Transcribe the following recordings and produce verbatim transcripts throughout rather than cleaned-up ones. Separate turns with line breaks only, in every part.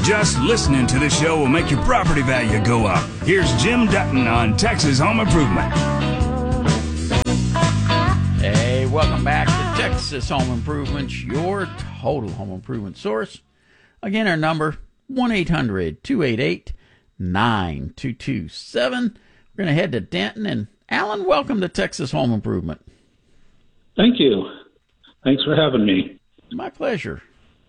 Just listening to the show will make your property value go up. Here's Jim Dutton on Texas Home Improvement.
Hey, welcome back to Texas Home Improvement, your total home improvement source. Again, our number, one eight hundred two eight eight nine two two seven. We're going to head to Denton. And Alan, welcome to Texas Home Improvement.
Thank you. Thanks for having me.
My pleasure.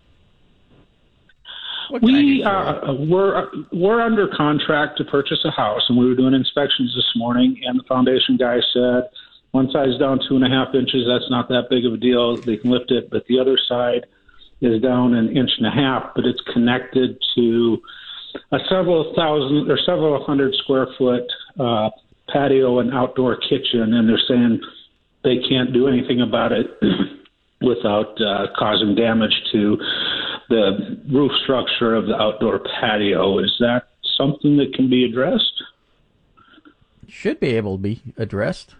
What can I do
We
for
uh, we're we're under contract to purchase a house, and we were doing inspections this morning. And the foundation guy said, one side's down two and a half inches. That's not that big of a deal. They can lift it, but the other side is down an inch and a half. But it's connected to a several thousand or several hundred square foot uh, patio and outdoor kitchen, and they're saying they can't do anything about it without uh, causing damage to the roof structure of the outdoor patio. Is that something that can be addressed?
Should be able to be addressed.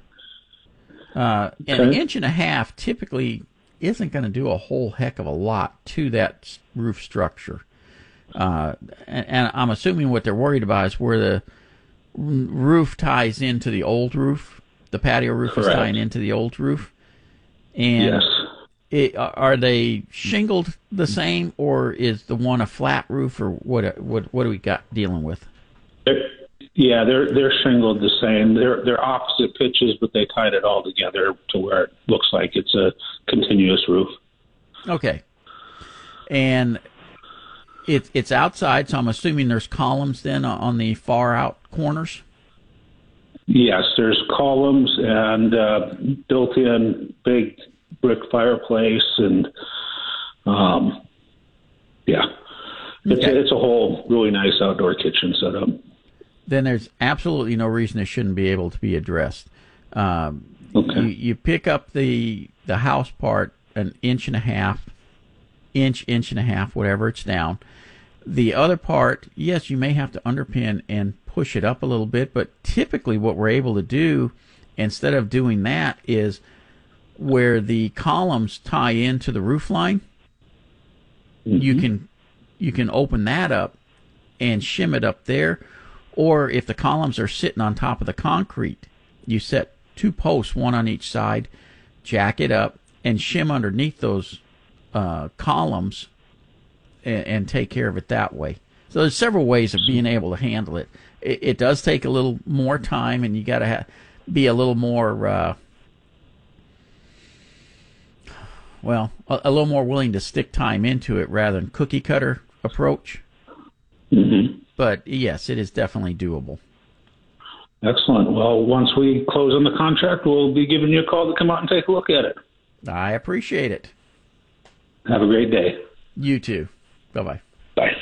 Uh,
Okay.
and an inch and a half typically isn't going to do a whole heck of a lot to that roof structure. Uh, and, and I'm assuming what they're worried about is where the roof ties into the old roof. The patio roof
Correct.
is tying into the old roof. And
Yes.
it, are they shingled the same, or is the one a flat roof, or what? What? What do we got dealing with?
They're, yeah, they're they're shingled the same. They're they're opposite pitches, but they tied it all together to where it looks like it's a continuous roof.
Okay. And it's it's outside, so I'm assuming there's columns then on the far out corners.
Yes, there's columns and uh, built-in big brick fireplace, and um, yeah, it's
Okay.
a, it's a whole really nice outdoor kitchen setup.
Then there's absolutely no reason it shouldn't be able to be addressed. Um,
Okay.
you, you pick up the the house part an inch and a half, inch, inch and a half, whatever it's down. The other part, yes, you may have to underpin and push it up a little bit, but typically what we're able to do instead of doing that is where the columns tie into the roof line,
Mm-hmm.
you can you can open that up and shim it up there. Or if the columns are sitting on top of the concrete, you set two posts, one on each side, jack it up, and shim underneath those uh, columns and, and take care of it that way. So there's several ways of being able to handle it. It, it does take a little more time, and you got to ha- be a little more, uh, well, a, a little more willing to stick time into it rather than cookie cutter approach.
Mm-hmm.
But yes, it is definitely doable.
Excellent. Well, once we close on the contract, we'll be giving you a call to come out and take a look at it.
I appreciate it.
Have a great day.
You too. Bye-bye.
Bye.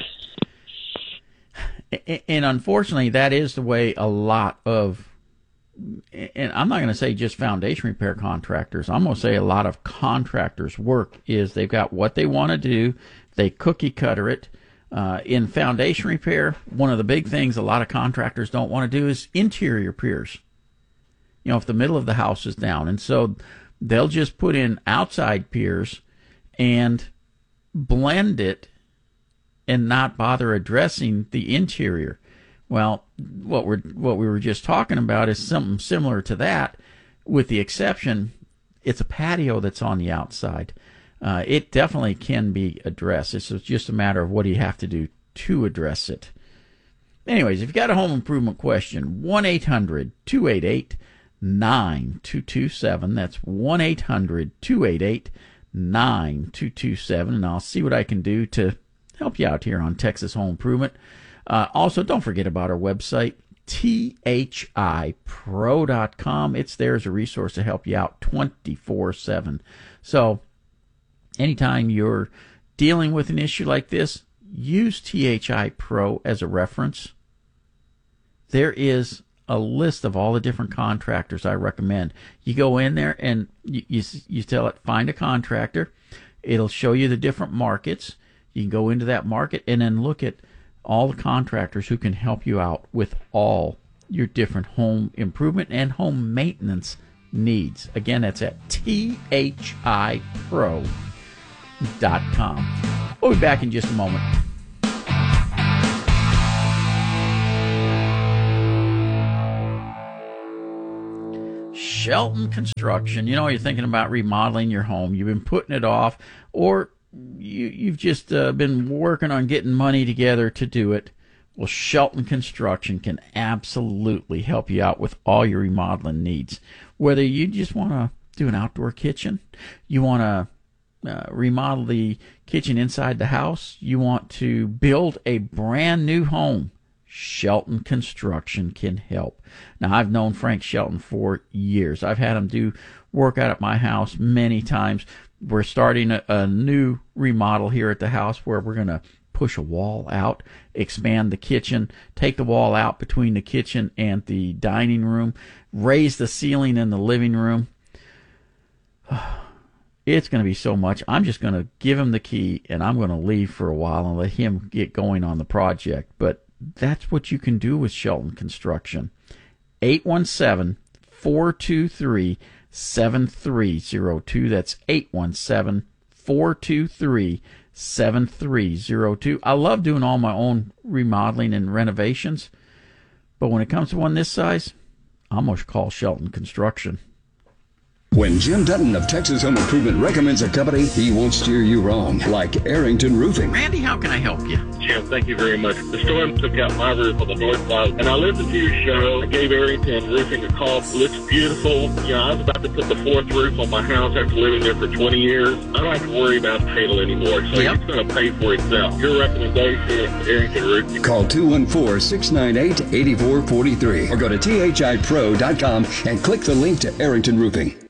And unfortunately, that is the way a lot of, and I'm not going to say just foundation repair contractors, I'm going to say a lot of contractors work is they've got what they want to do, they cookie cutter it. Uh, in foundation repair, one of the big things a lot of contractors don't want to do is interior piers. You know, if the middle of the house is down. And so they'll just put in outside piers and blend it and not bother addressing the interior. Well, what we're what we were just talking about is something similar to that, with the exception it's a patio that's on the outside. Uh, it definitely can be addressed. It's just a matter of what do you have to do to address it. Anyways, if you've got a home improvement question, one eight hundred two eight eight nine two two seven. That's one eight hundred two eight eight nine two two seven, and I'll see what I can do to help you out here on Texas Home Improvement. Uh, also, don't forget about our website, T H I pro dot com. It's there as a resource to help you out twenty-four seven. So anytime you're dealing with an issue like this, use T H I Pro as a reference. There is a list of all the different contractors I recommend. You go in there and you, you, you tell it, find a contractor. It'll show you the different markets. You can go into that market and then look at all the contractors who can help you out with all your different home improvement and home maintenance needs. Again, that's at T H I pro dot com. We'll be back in just a moment. Shelton Construction. You know, you're thinking about remodeling your home. You've been putting it off, or you, you've just uh, been working on getting money together to do it. Well, Shelton Construction can absolutely help you out with all your remodeling needs. Whether you just want to do an outdoor kitchen, you want to uh, remodel the kitchen inside the house, you want to build a brand new home, Shelton Construction can help. Now, I've known Frank Shelton for years. I've had him do work out at my house many times. We're starting a, a new remodel here at the house where we're going to push a wall out, expand the kitchen, take the wall out between the kitchen and the dining room, raise the ceiling in the living room. It's going to be so much. I'm just going to give him the key, and I'm going to leave for a while and let him get going on the project. But that's what you can do with Shelton Construction. eight one seven, four two three, seven three zero two. That's eight one seven, four two three, seven three zero two. I love doing all my own remodeling and renovations, but when it comes to one this size, I'm going to call Shelton Construction.
When Jim Dutton of Texas Home Improvement recommends a company, he won't steer you wrong, like Arrington Roofing.
Randy, how can I help you?
Jim, thank you very much. The storm took out my roof on the north side, and I listened to your show. I gave Arrington Roofing a call. It looks beautiful. You know, I was about to put the fourth roof on my house after living there for twenty years. I don't have to worry about hail anymore, so yep. It's going to pay for itself. Your recommendation, Arrington Roofing.
Call two one four, six nine eight, eight four four three or go to T H I pro dot com and click the link to Arrington Roofing.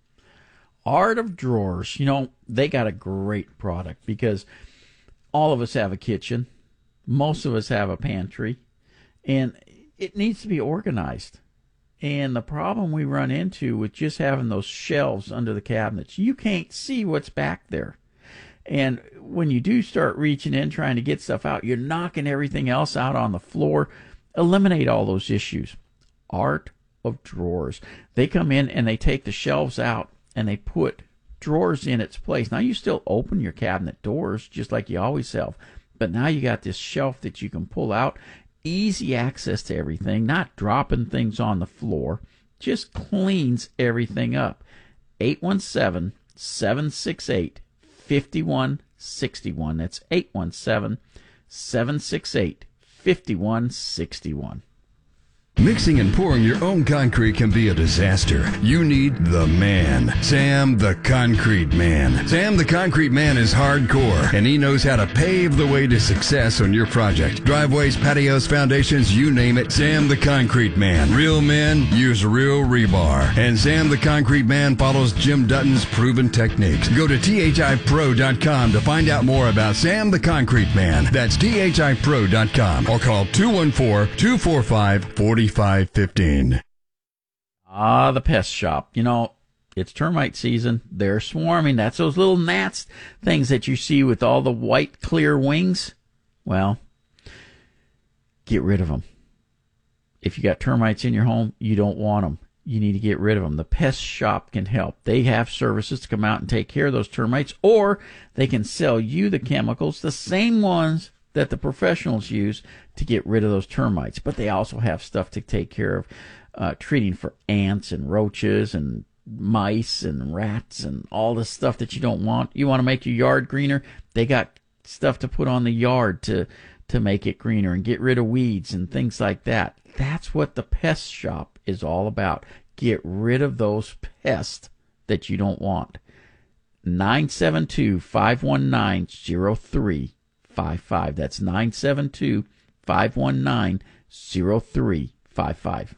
Art of Drawers, you know, they got a great product because all of us have a kitchen. Most of us have a pantry, and it needs to be organized. And the problem we run into with just having those shelves under the cabinets, you can't see what's back there. And when you do start reaching in, trying to get stuff out, you're knocking everything else out on the floor. Eliminate all those issues. Art of Drawers. They come in and they take the shelves out and they put drawers in its place. Now, you still open your cabinet doors just like you always have, but now you got this shelf that you can pull out, easy access to everything, not dropping things on the floor, just cleans everything up. eight one seven, seven six eight, five one six one. That's eight one seven, seven six eight, five one six one.
Mixing and pouring your own concrete can be a disaster. You need the man, Sam the Concrete Man. Sam the Concrete Man is hardcore, and he knows how to pave the way to success on your project. Driveways, patios, foundations, you name it, Sam the Concrete Man. Real men use real rebar, and Sam the Concrete Man follows Jim Dutton's proven techniques. Go to T H I pro dot com to find out more about Sam the Concrete Man. That's T H I pro dot com or call two one four, two four five, four five one five.
Ah, the pest shop. You know, it's termite season. They're swarming. That's those little gnats, things that you see with all the white, clear wings. Well, get rid of them. If you got termites in your home, you don't want them. You need to get rid of them. The pest shop can help. They have services to come out and take care of those termites, or they can sell you the chemicals, the same ones that the professionals use to get rid of those termites. But they also have stuff to take care of uh, treating for ants and roaches and mice and rats and all the stuff that you don't want. You want to make your yard greener? They got stuff to put on the yard to, to make it greener and get rid of weeds and things like that. That's what the pest shop is all about. Get rid of those pests that you don't want. nine seven two, five one nine, zero three five five. That's nine seven two, five one nine, zero three five five.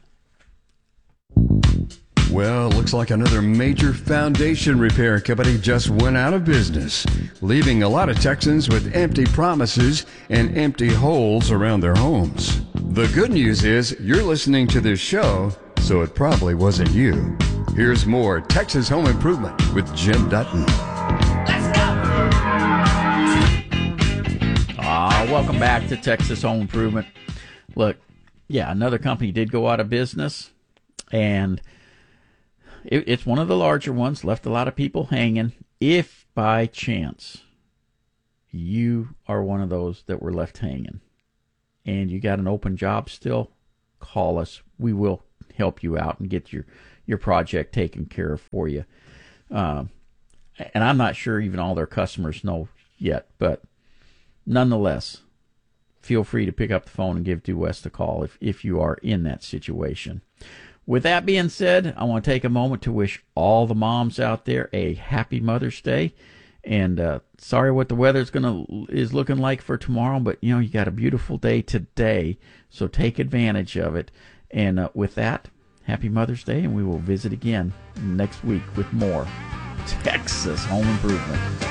Well, looks like another major foundation repair company just went out of business, leaving a lot of Texans with empty promises and empty holes around their homes. The good news is you're listening to this show, so it probably wasn't you. Here's more Texas Home Improvement with Jim Dutton.
Ah, welcome back to Texas Home Improvement. Look, yeah, another company did go out of business, and it, it's one of the larger ones, left a lot of people hanging. If by chance you are one of those that were left hanging and you got an open job still, call us. We will help you out and get your, your project taken care of for you. Um, and I'm not sure even all their customers know yet, but nonetheless, feel free to pick up the phone and give Due West a call if, if you are in that situation. With that being said, I want to take a moment to wish all the moms out there a happy Mother's Day. And uh, sorry what the weather's gonna is looking like for tomorrow, but you know you got a beautiful day today, so take advantage of it. And uh, with that, happy Mother's Day, and we will visit again next week with more Texas Home Improvement.